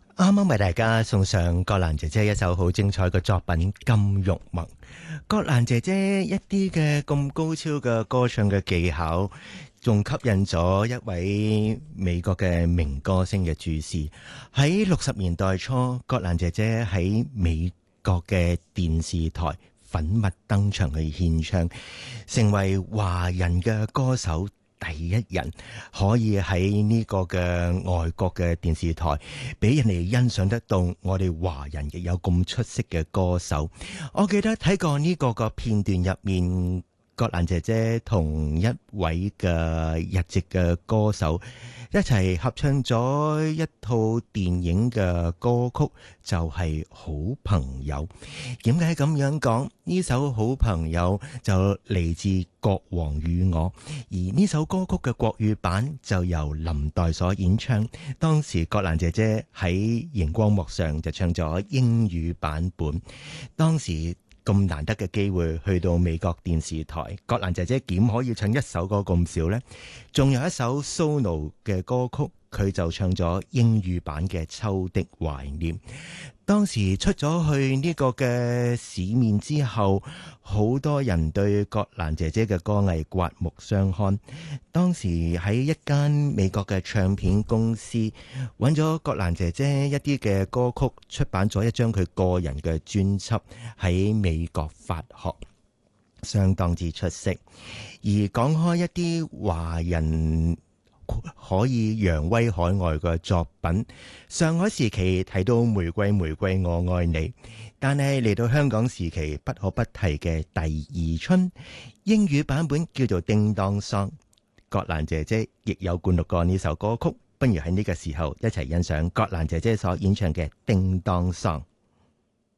啱啱為大家送上葛蘭姐姐一首好精彩嘅作品《金玉盟》。葛蘭姐姐一啲嘅咁高超嘅歌唱嘅技巧，仲吸引咗一位美國嘅名歌星嘅注視。喺60年代初，葛蘭姐姐喺美國嘅電視台粉墨登場去獻唱，成為華人嘅歌手第一人，可以喺呢個嘅外國嘅電視台俾人哋欣賞得到我哋華人亦有咁出色嘅歌手。我記得睇過呢個個片段入面，葛蘭姐姐同一位嘅日籍嘅歌手一齊合唱咗一套電影嘅歌曲，就係好朋友。點解咁樣講？呢首好朋友就嚟自《國王與我》，而呢首歌曲嘅國語版就由林黛所演唱。當時葛蘭姐姐喺熒光幕上就唱咗英語版本。當時咁難得嘅機會去到美國電視台，葛蘭姐姐點可以唱一首歌咁少呢？仲有一首 solo 嘅歌曲，佢就唱咗英語版嘅《秋的懷念》。當時出咗去呢個嘅市面之後，好多人對葛蘭姐姐嘅歌藝刮目相看。當時喺一間美國嘅唱片公司揾咗葛蘭姐姐一啲嘅歌曲，出版咗一張佢個人嘅專輯喺美國發行，相當之出色。而講開一啲華人可以揚威海外嘅作品，上海時期提到玫瑰玫瑰我愛你，但係嚟到香港時期不可不提嘅第二春，英語版本叫做叮當桑。葛蘭姐姐亦有灌錄過呢首歌曲，不如喺呢個時候一齊欣賞葛蘭姐姐所演唱嘅叮當桑。